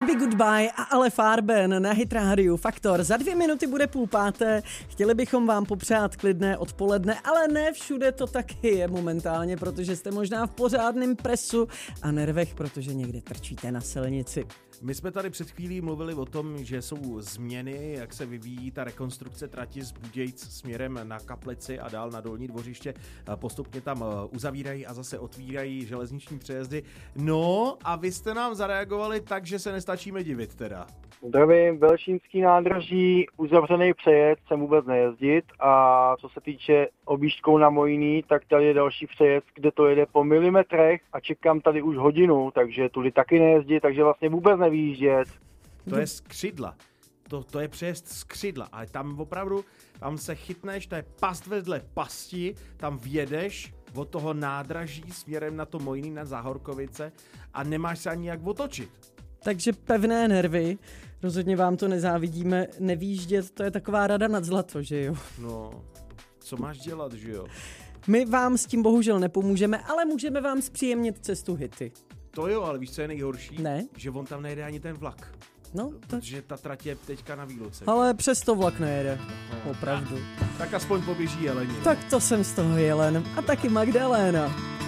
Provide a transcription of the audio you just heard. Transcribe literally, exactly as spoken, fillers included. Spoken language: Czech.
Baby Goodbye a Ale Farben na Hit Rádiu Faktor. Za dvě minuty bude půl páté. Chtěli bychom vám popřát klidné odpoledne, ale ne všude to taky je momentálně, protože jste možná v pořádném presu a nervech, protože někde trčíte na silnici. My jsme tady před chvílí mluvili o tom, že jsou změny, jak se vyvíjí ta rekonstrukce trati z Budějc směrem na Kaplici a dál na Dolní Dvořiště. Postupně tam uzavírají a zase otvírají železniční přejezdy. No a vy jste nám zareagovali tak, že se nestačíme divit teda. Zdravím, Belšínský nádraží, uzavřený přejezd, sem vůbec nejezdit a co se týče objížďkou na Mojný, tak tady je další přejezd, kde to jede po milimetrech a čekám tady už hodinu, takže tudy taky nejezdit, takže vlastně vůbec nevyjíždět. To je skřidla, to, to je přejezd skřidla, ale tam opravdu, tam se chytneš, to je past vedle pasti, tam vjedeš od toho nádraží směrem na to Mojný na Záhorkovice a nemáš se ani jak otočit. Takže pevné nervy, rozhodně vám to nezávidíme, nevýjíždět, to je taková rada nad zlato, že jo? No, co máš dělat, že jo? My vám s tím bohužel nepomůžeme, ale můžeme vám zpříjemnit cestu Hity. To jo, ale víš, co je nejhorší? Ne? Že on tam nejde ani ten vlak. No, tak... Protože ta trať je teďka na výluce. Ale přesto vlak nejede, opravdu. Tak aspoň poběží jeleni. Tak to jsem z toho jelen. A taky Magdaléna.